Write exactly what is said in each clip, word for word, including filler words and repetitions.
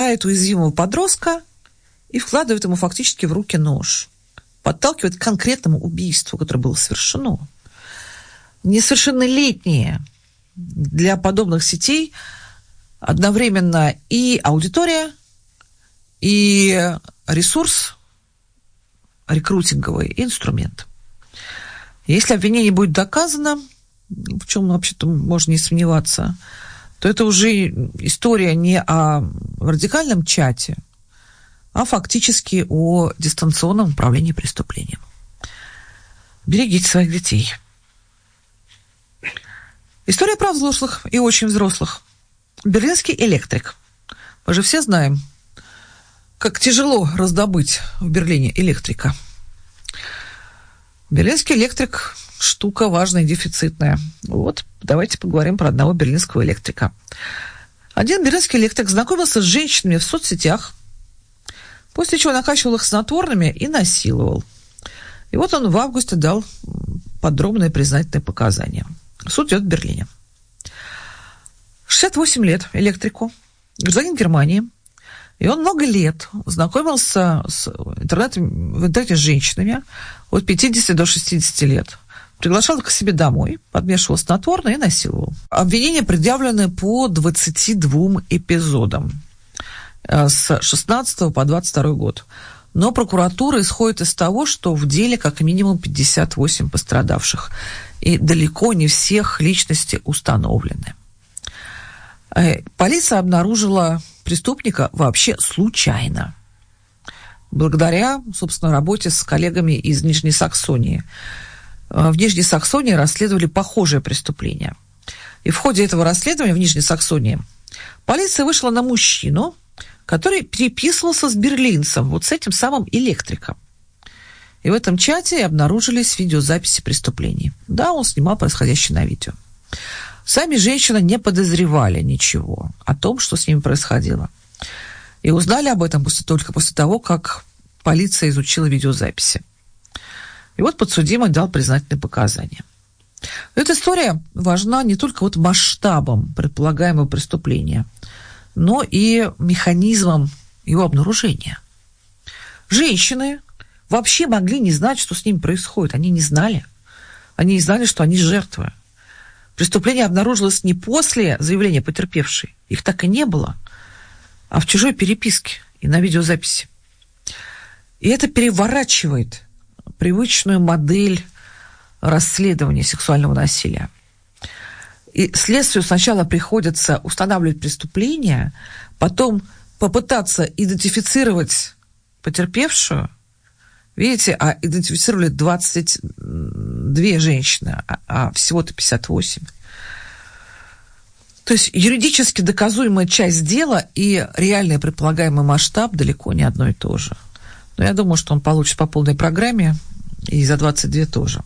хватает уязвимого подростка и вкладывает ему фактически в руки нож. Подталкивает к конкретному убийству, которое было совершено. Несовершеннолетние для подобных сетей одновременно и аудитория, и ресурс рекрутинговый, и инструмент. Если обвинение будет доказано, в чем вообще-то можно не сомневаться, то это уже история не о радикальном чате, а фактически о дистанционном управлении преступлением. Берегите своих детей. История про взрослых и очень взрослых. Берлинский электрик. Мы же все знаем, как тяжело раздобыть в Берлине электрика. Берлинский электрик – штука важная и дефицитная. Вот, давайте поговорим про одного берлинского электрика. Один берлинский электрик знакомился с женщинами в соцсетях, после чего накачивал их снотворными и насиловал. И вот он в августе дал подробные признательные показания. Суд идет в Берлине. шестьдесят восемь лет электрику, гражданин Германии. И он много лет знакомился с интернетом, в интернете с женщинами от пятидесяти до шестидесяти лет. Приглашал их к себе домой, подмешивал снотворное и насиловал. Обвинения предъявлены по двадцати двум эпизодам с шестнадцатого по двадцать второй год. Но прокуратура исходит из того, что в деле как минимум пятьдесят восемь пострадавших. И далеко не всех личности установлены. Полиция обнаружила преступника вообще случайно. Благодаря, собственно, работе с коллегами из Нижней Саксонии. В Нижней Саксонии расследовали похожее преступление. И в ходе этого расследования в Нижней Саксонии полиция вышла на мужчину, который переписывался с берлинцем, вот с этим самым электриком. И в этом чате обнаружились видеозаписи преступлений. Да, он снимал происходящее на видео. Сами женщины не подозревали ничего о том, что с ними происходило. И узнали об этом после, только после того, как полиция изучила видеозаписи. И вот подсудимый дал признательные показания. Эта история важна не только вот масштабом предполагаемого преступления, но и механизмом его обнаружения. Женщины вообще могли не знать, что с ними происходит. Они не знали. Они не знали, что они жертвы. Преступление обнаружилось не после заявления потерпевшей. Их так и не было. А в чужой переписке и на видеозаписи. И это переворачивает привычную модель расследования сексуального насилия. И следствию сначала приходится устанавливать преступление, потом попытаться идентифицировать потерпевшую. Видите, а идентифицировали двадцать две женщины, а, а всего-то пятьдесят восемь. То есть юридически доказуемая часть дела и реальный предполагаемый масштаб далеко не одно и то же. Но я думаю, что он получит по полной программе, и за двадцать две тоже.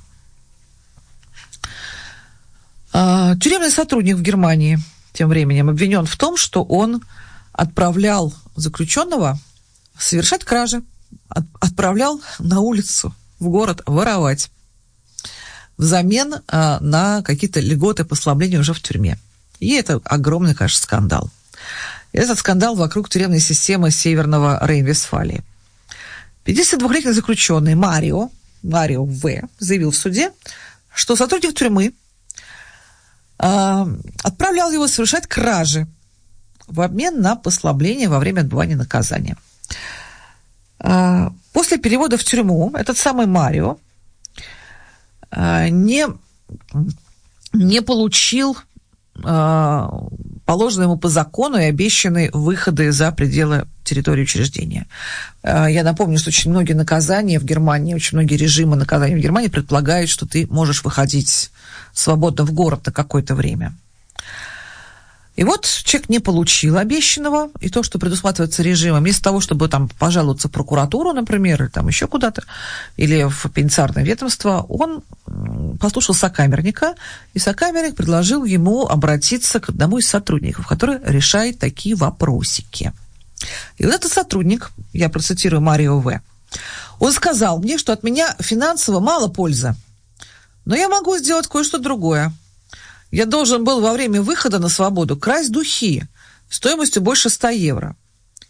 А, тюремный сотрудник в Германии тем временем обвинен в том, что он отправлял заключенного совершать кражи, от, отправлял на улицу, в город воровать взамен а, на какие-то льготы, послабления уже в тюрьме. И это огромный, конечно, скандал. И этот скандал вокруг тюремной системы Северного Рейн-Вестфалии. пятидесятидвухлетний заключенный Марио, Марио В. заявил в суде, что сотрудник тюрьмы э, отправлял его совершать кражи в обмен на послабление во время отбывания наказания. Э, после перевода в тюрьму этот самый Марио э, не, не получил э, положенные ему по закону и обещанные выходы за пределы территории учреждения. Я напомню, что очень многие наказания в Германии, очень многие режимы наказания в Германии предполагают, что ты можешь выходить свободно в город на какое-то время. И вот человек не получил обещанного, и то, что предусматривается режимом, вместо того, чтобы там пожаловаться в прокуратуру, например, или там еще куда-то, или в пенитенциарное ведомство, он послушал сокамерника, и сокамерник предложил ему обратиться к одному из сотрудников, который решает такие вопросики. И вот этот сотрудник, я процитирую Марио В., он сказал мне, что от меня финансово мало пользы, но я могу сделать кое-что другое. Я должен был во время выхода на свободу красть духи стоимостью больше ста евро.